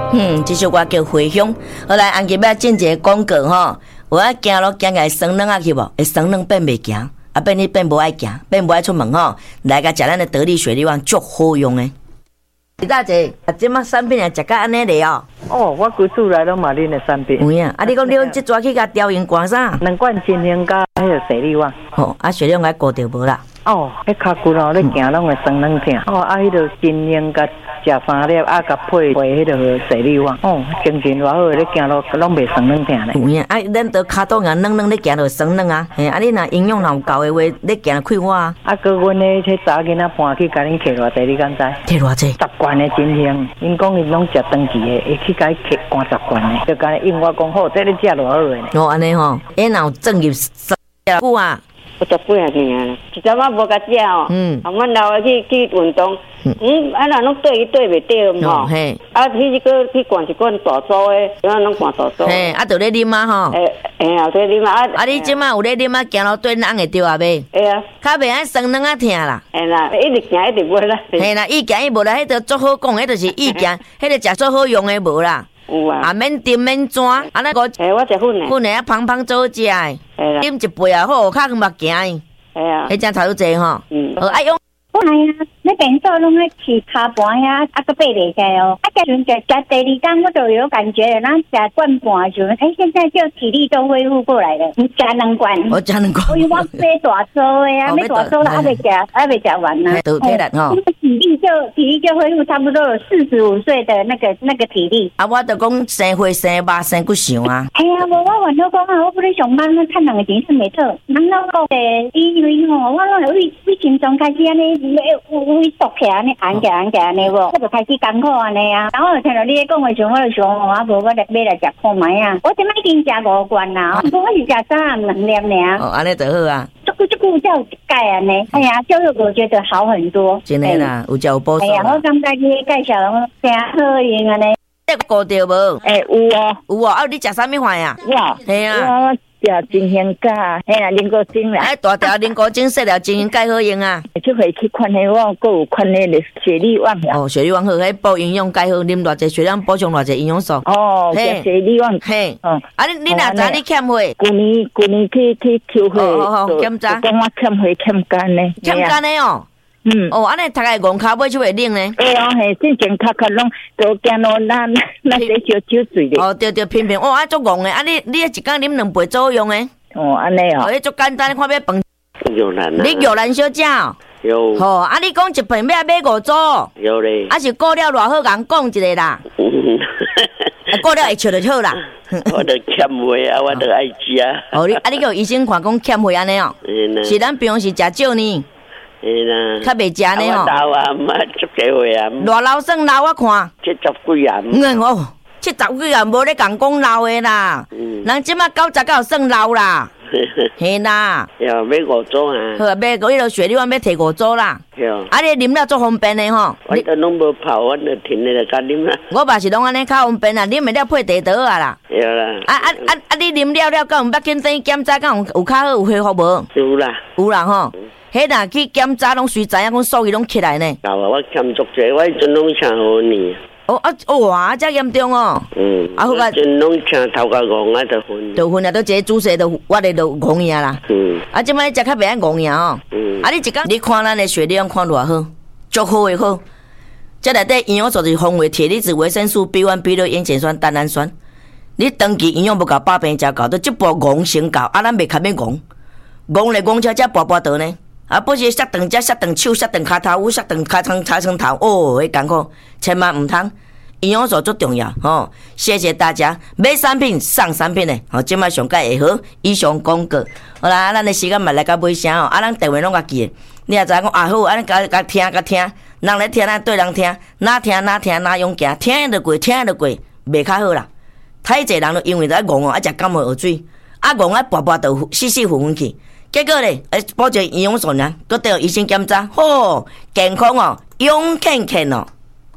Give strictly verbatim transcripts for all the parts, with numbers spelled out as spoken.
嗯，这首歌叫回乡。后来安吉要进一个广告吼，有啊行路行来酸软啊去无？会酸软变袂行，啊变你变无爱行，变无爱出门吼，来甲食咱的得力雪力旺足好用诶。李大姐，啊，即马产品啊，食甲安尼咧哦。 哦，我规厝内拢嘛恁的产品。 有影，啊，你讲你用即抓去甲调用干啥？ 两罐金香加迄个雪力旺。 吼，啊，雪力旺顾着无啦。 哦，迄脚骨哦，你行拢会酸软疼。哦，啊，迄个金香加食三粒，啊，甲配配迄个雪力旺。哦，精神偌好，你行路拢袂酸软疼咧。 有影，啊，咱都骹肚硬软软咧行，就酸软啊。嘿，啊，你若营养若有够的话，你行快活啊。 啊，佮阮咧迄查囡仔搬去，甲恁摕偌济，你敢知？ 摕偌济？ 十罐的金香，因讲因拢食长期的，会去甲伊摕罐十罐的，就甲伊应我讲好，这你食偌好咧。 哦，安尼吼，哎，若有正入十久啊？ 我十几啊年啊，一阵仔无甲食哦。嗯。啊，阮老个去去运动，嗯，啊，那拢对伊对袂对嘛？嘿。啊，去个去灌一罐大组的，啊，拢灌大组。 嘿，啊，就咧啉啊吼。 诶，嘿啊，对啉啊。 啊，你即摆有咧啉啊，行路对咱会着啊袂？ 会啊。较袂爱酸软啊疼啦。 嘿啦，一直行一直无啦。 嘿啦，伊行伊无啦，迄着足好讲，迄着是伊行，迄个食足好用的无啦。 有啊， 啊免甜免泉，啊那个， 诶，我食粉诶， 粉诶啊芳芳做食诶，啉一杯也好，较目行诶， 系啊， 迄正头济吼，嗯，好啊用。 我系啊，那变数拢咧起骹盘呀，啊个爬袂起来哦。啊，加上食食第二天我就有感觉了，咱食罐半就，哎，现在就体力都恢复过来了。你食两罐， 我食两罐。 我我买大粥的啊，买大粥了，还未食，还未食完呢。 都体力吼。 体力就体力就恢复差不多有四十五岁的那个那个体力。 啊，我就讲生血生肉生骨想啊。 哎呀，我我完了讲啊，我不咧上班，我趁两个钱算袂错。人老讲诶，因为吼，我拢为为轻松开始安尼。有有缩起安尼，按起按起安尼无，我就开始艰苦安尼啊。然后听到你咧讲话时，我就想哦，啊无我来买来食看卖啊。我即摆已经食五罐啦，我是食早暗两粒尔。 哦，安尼就好啊。 这个这个叫钙安尼，哎呀，就是我觉得好很多。 真的啦，有食有补哎呀，我感觉你介绍拢真好用安尼。 这顾着无？ 诶，有哦， 有哦。啊，你食啥物款呀？ 我， 系啊。 食金香甲，嘿啦，菱角精啦。 哎，大条菱角精、细条金香钙好用啊。 即回去款的我，搁有款的雪力旺。 哦，雪力旺好，迄补营养钙好，啉偌济血量补充偌济营养素。 哦，雪雪力旺。嘿，哦， 啊，你你若知你欠血？ 旧年旧年去去抽血， 哦哦，检查。 讲我欠血欠干呢。 欠干呢哦。嗯，哦，安尼读个戆骹尾就会冷呢。 哎哦，嘿，之前脚脚拢都惊咯，咱咱得烧酒水咧。 哦，对对，偏偏哦，啊，足戆的，啊，你你一工啉两杯足用的。 哦，安尼哦。 哦，迄足简单，看要饭。 有难啊。 你有难小食？ 有。 吼，啊，你讲一瓶要买五组？ 有咧。 啊，是过了偌好，共讲一个啦。啊，过了会笑就好啦。 我着欠血啊，我着爱食啊。 哦，你啊，你叫医生看讲欠血安尼哦。是咱平常时食少呢。 是啦， 较袂食呢吼。 老啊，嘛足几岁啊？ 偌老算老我看。 七十几啊。 嗯哦，七十几啊，无咧共讲老的啦。嗯。人即马九十九算老啦。嘿啦。 要买五组啊。 好，买个迄落雪力旺要摕五组啦。对。啊，你啉了足方便的吼。 我都拢无泡，我就停咧就甲啉啦。 我嘛是拢安尼较方便啊，啉袂了配茶倒啊啦。 对啦。啊啊啊啊！你啉了了，敢有捌紧等检查，敢有有较好有恢复无？ 有啦。 有啦吼。迄若去检查，拢随知影，讲数据拢起来呢。 有啊，我欠足济，我迄阵拢请好年。 哦啊，哇，遮严重哦。嗯。啊，好个。 阵拢请头壳戆啊，就昏。 就昏啊，都一个注射，都我哋都戆赢啦。嗯。啊，即摆食较袂爱戆赢哦。嗯。啊，你一工你看咱的血量看偌好，足好诶好。这内底营养素是丰富铁离子、维生素 B 一、B 六、烟碱酸、单氨酸。你长期营养不够，百病食够，都即步戆成够，啊，咱袂较免戆，戆咧戆车才跋跋倒呢。啊，不是摔断只、摔断手、摔断骹头、摔断骹床、踩床头，哦，迄艰苦，千万唔通。营养素最重要，吼、哦！谢谢大家，买产品上产品的，吼、哦，今麦上届会好，以上广告。好啦，咱的时间嘛来到尾声哦，啊，咱电话拢甲记的，你也知影讲啊好，啊，咱甲甲听甲听，人咧听咱对人听，哪听哪听哪用行，听得过听得过，袂较好啦。太济人都因为在戆哦，啊，食感冒学水，啊戆啊跋跋倒死死昏昏去。结果咧，诶，保证营养素呢，搁得医生检查，吼，健康哦，勇健健哦。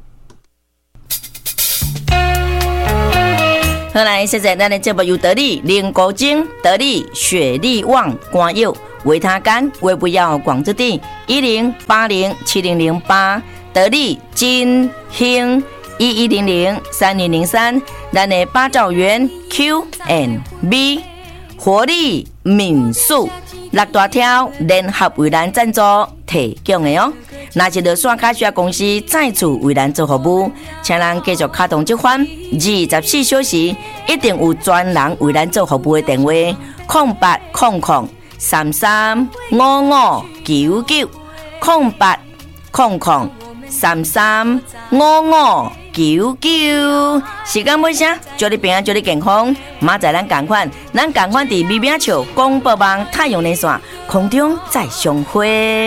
好来，谢谢咱的节目由得力菱角精、得力雪力旺、肝药、维他甘、胃不药、广之地一零八零七零零八，得力金兴一一零零三零零三，咱的八兆元 Q and B 活力民宿六大条联合为咱赞助提供的哦。那是着线卡需要公司再次为咱做服务，请咱继续卡动这款二十四小时一定有专人为咱做服务的电话：空八空空三三五五九九空八空空三三五五九九。时间尾声，祝你平安，祝你健康。明仔咱同款，咱同款伫美美笑广播网太阳连线空中再相会。